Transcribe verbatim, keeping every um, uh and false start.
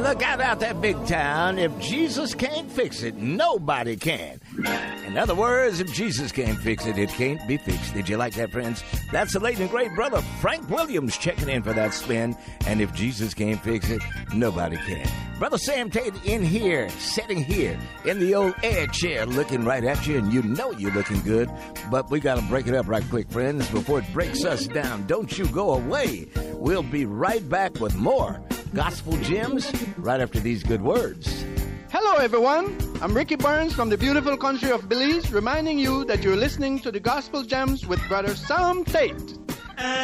look out out that big town. If Jesus can't fix it, nobody can. In other words, if Jesus can't fix it, it can't be fixed. Did you like that, friends? That's the late and great brother Frank Williams checking in for that spin. And if Jesus can't fix it, nobody can. Brother Sam Tate in here, sitting here in the old air chair, looking right at you, and you know you're looking good. But we got to break it up right quick, friends, before it breaks us down. Don't you go away. We'll be right back with more Gospel Gems right after these good words. Hello, everyone. I'm Ricky Burns from the beautiful country of Belize, reminding you that you're listening to the Gospel Gems with Brother Sam Tate.